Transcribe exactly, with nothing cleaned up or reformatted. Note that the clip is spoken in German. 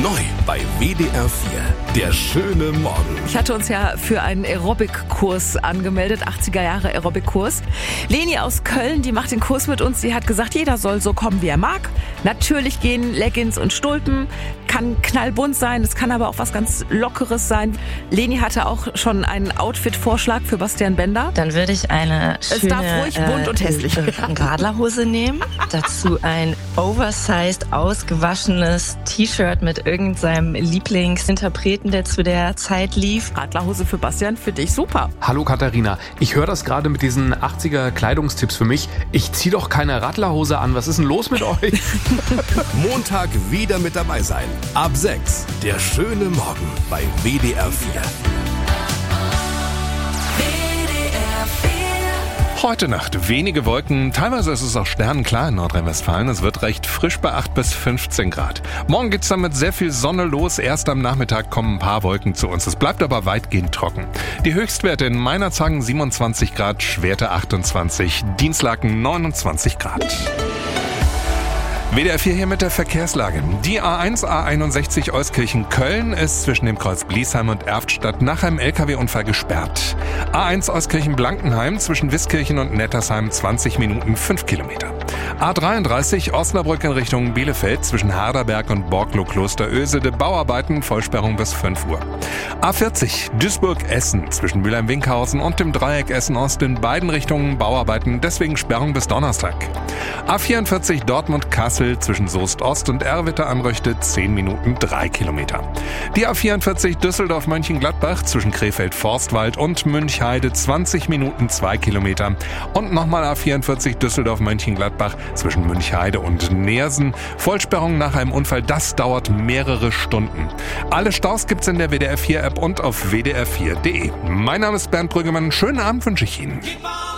Neu bei W D R vier. Der schöne Morgen. Ich hatte uns ja für einen Aerobic-Kurs angemeldet, achtziger Jahre Aerobic-Kurs. Leni aus Köln, die macht den Kurs mit uns. Sie hat gesagt, jeder soll so kommen, wie er mag. Natürlich gehen Leggings und Stulpen, kann knallbunt sein, es kann aber auch was ganz Lockeres sein. Leni hatte auch schon einen Outfit-Vorschlag für Bastian Bender. Dann würde ich eine schöne Es darf ruhig bunt und hässlich äh, Radlerhose nehmen, dazu ein oversized, ausgewaschenes T-Shirt mit irgendeinem Lieblingsinterpreten, der zu der Zeit lief. Radlerhose für Bastian, für dich super. Hallo Katharina, ich höre das gerade mit diesen achtziger Kleidungstipps für mich. Ich ziehe doch keine Radlerhose an, was ist denn los mit euch? Montag wieder mit dabei sein. Ab sechs. Der schöne Morgen bei W D R vier. Heute Nacht wenige Wolken, teilweise ist es auch sternenklar in Nordrhein-Westfalen. Es wird recht frisch bei acht bis fünfzehn Grad. Morgen geht's dann mit sehr viel Sonne los. Erst am Nachmittag kommen ein paar Wolken zu uns. Es bleibt aber weitgehend trocken. Die Höchstwerte in Meinerzhagen siebenundzwanzig Grad, Schwerte achtundzwanzig, Dienstlaken neunundzwanzig Grad. W D R vier hier mit der Verkehrslage. Die A eins A einundsechzig Euskirchen-Köln ist zwischen dem Kreuz Bliesheim und Erftstadt nach einem L K W-Unfall gesperrt. A eins Euskirchen-Blankenheim zwischen Wiskirchen und Nettersheim zwanzig Minuten, fünf Kilometer. A dreiunddreißig Osnabrück in Richtung Bielefeld zwischen Harderberg und Borklow-Klosterösede, Bauarbeiten, Vollsperrung bis fünf Uhr. A vierzig Duisburg-Essen zwischen Mülheim-Winkhausen und dem Dreieck Essen-Ost in beiden Richtungen, Bauarbeiten, deswegen Sperrung bis Donnerstag. A vierundvierzig Dortmund-Kassel zwischen Soest-Ost und Erwitte am Röchte, zehn Minuten, drei Kilometer. Die A vierundvierzig Düsseldorf-Mönchengladbach zwischen Krefeld-Forstwald und Münchheide, zwanzig Minuten, zwei Kilometer. Und nochmal A vierundvierzig Düsseldorf-Mönchengladbach zwischen Münchheide und Neersen. Vollsperrung nach einem Unfall, das dauert mehrere Stunden. Alle Staus gibt's in der W D R vier App und auf w d r vier punkt d e. Mein Name ist Bernd Brüggemann. Schönen Abend wünsche ich Ihnen.